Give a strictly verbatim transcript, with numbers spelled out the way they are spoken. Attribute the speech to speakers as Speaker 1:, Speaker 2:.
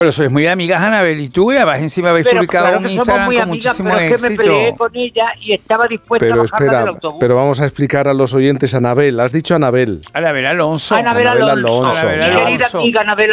Speaker 1: Pero sois muy amigas, Anabel, y tú, y además encima habéis
Speaker 2: Pero
Speaker 1: publicado
Speaker 2: claro
Speaker 1: un
Speaker 2: que somos
Speaker 1: Instagram
Speaker 2: muy
Speaker 1: con
Speaker 2: amigas,
Speaker 1: muchísimo
Speaker 2: pero es que
Speaker 1: éxito.
Speaker 2: me peleé con ella y estaba dispuesta
Speaker 3: Pero
Speaker 2: a bajarla del
Speaker 3: espera,
Speaker 2: autobús.
Speaker 3: pero vamos a explicar a los oyentes, Anabel. Has dicho Anabel.
Speaker 1: Anabel Alonso.
Speaker 2: Anabel
Speaker 3: Anabel
Speaker 2: Alonso.
Speaker 3: Alonso.
Speaker 2: Mi
Speaker 1: Anabel
Speaker 2: querida
Speaker 1: Alonso.
Speaker 2: amiga Anabel